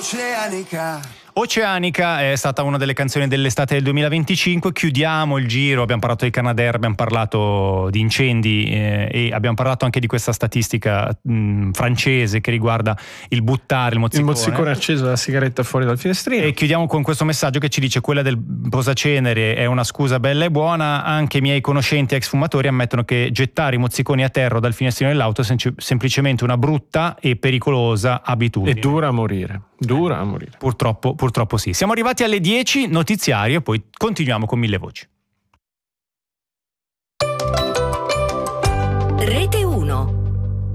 Oceanica è stata una delle canzoni dell'estate del 2025. Chiudiamo il giro, abbiamo parlato di Canadair, abbiamo parlato di incendi e abbiamo parlato anche di questa statistica francese che riguarda il buttare il mozzicone acceso dalla sigaretta fuori dal finestrino. E chiudiamo con questo messaggio che ci dice: quella del posacenere è una scusa bella e buona, anche i miei conoscenti ex fumatori ammettono che gettare i mozziconi a terra dal finestrino dell'auto è semplicemente una brutta e pericolosa abitudine. E dura a morire. Purtroppo sì. Siamo arrivati alle 10, notiziario, e poi continuiamo con Mille Voci. Rete 1.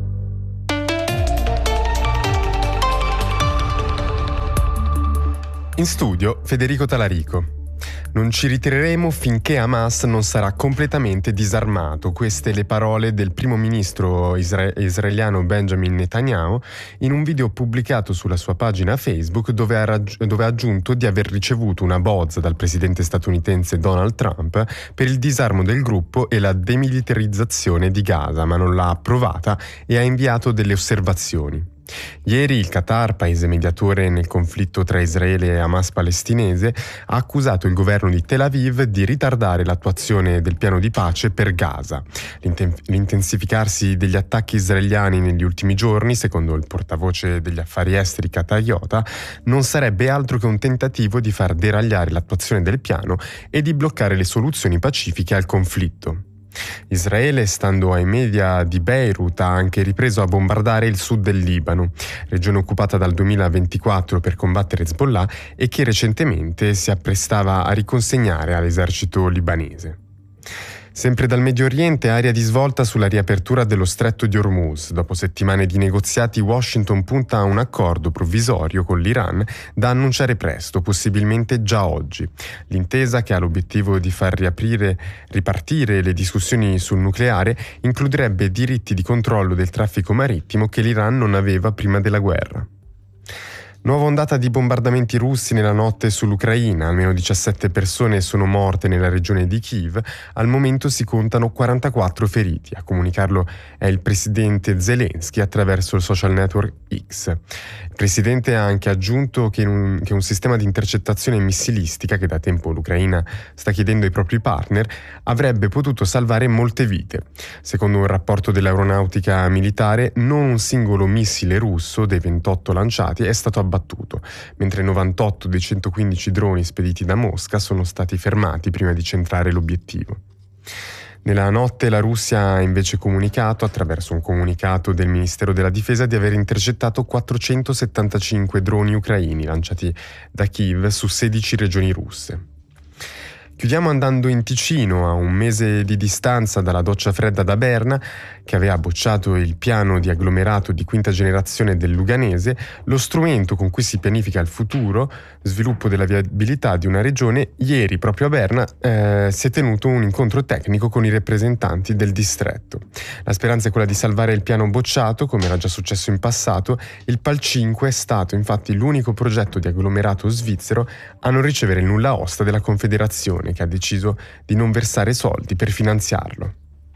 In studio Federico Talarico. Non ci ritireremo finché Hamas non sarà completamente disarmato. Queste le parole del primo ministro israeliano Benjamin Netanyahu in un video pubblicato sulla sua pagina Facebook dove ha aggiunto di aver ricevuto una bozza dal presidente statunitense Donald Trump per il disarmo del gruppo e la demilitarizzazione di Gaza, ma non l'ha approvata e ha inviato delle osservazioni. Ieri il Qatar, paese mediatore nel conflitto tra Israele e Hamas palestinese, ha accusato il governo di Tel Aviv di ritardare l'attuazione del piano di pace per Gaza. L'intensificarsi degli attacchi israeliani negli ultimi giorni, secondo il portavoce degli affari esteri qatariota, non sarebbe altro che un tentativo di far deragliare l'attuazione del piano e di bloccare le soluzioni pacifiche al conflitto. Israele, stando ai media di Beirut, ha anche ripreso a bombardare il sud del Libano, regione occupata dal 2024 per combattere Hezbollah e che recentemente si apprestava a riconsegnare all'esercito libanese. Sempre dal Medio Oriente, aria di svolta sulla riapertura dello stretto di Hormuz. Dopo settimane di negoziati, Washington punta a un accordo provvisorio con l'Iran da annunciare presto, possibilmente già oggi. L'intesa, che ha l'obiettivo di far ripartire le discussioni sul nucleare, includerebbe diritti di controllo del traffico marittimo che l'Iran non aveva prima della guerra. Nuova ondata di bombardamenti russi nella notte sull'Ucraina. Almeno 17 persone sono morte nella regione di Kiev. Al momento si contano 44 feriti. A comunicarlo è il presidente Zelensky attraverso il social network X. Il presidente ha anche aggiunto che un sistema di intercettazione missilistica, che da tempo l'Ucraina sta chiedendo ai propri partner, avrebbe potuto salvare molte vite. Secondo un rapporto dell'aeronautica militare, non un singolo missile russo dei 28 lanciati è stato abbattuto, mentre 98 dei 115 droni spediti da Mosca sono stati fermati prima di centrare l'obiettivo. Nella notte la Russia ha invece comunicato, attraverso un comunicato del Ministero della Difesa, di aver intercettato 475 droni ucraini lanciati da Kiev su 16 regioni russe. Chiudiamo andando in Ticino, a un mese di distanza dalla doccia fredda da Berna, che aveva bocciato il piano di agglomerato di quinta generazione del Luganese, lo strumento con cui si pianifica il futuro sviluppo della viabilità di una regione. Ieri, proprio a Berna, si è tenuto un incontro tecnico con i rappresentanti del distretto. La speranza è quella di salvare il piano bocciato, come era già successo in passato. Il PAL 5 è stato infatti l'unico progetto di agglomerato svizzero a non ricevere il nulla osta della Confederazione, che ha deciso di non versare soldi per finanziarlo.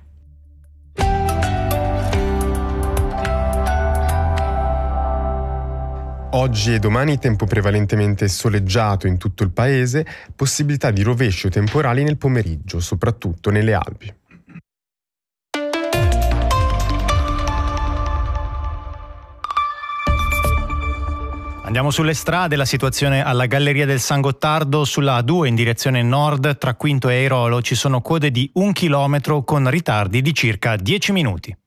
Oggi e domani tempo prevalentemente soleggiato in tutto il paese, possibilità di rovesci o temporali nel pomeriggio, soprattutto nelle Alpi. Andiamo sulle strade, la situazione alla Galleria del San Gottardo sulla A2 in direzione nord tra Quinto e Airolo ci sono code di 1 chilometro con ritardi di circa 10 minuti.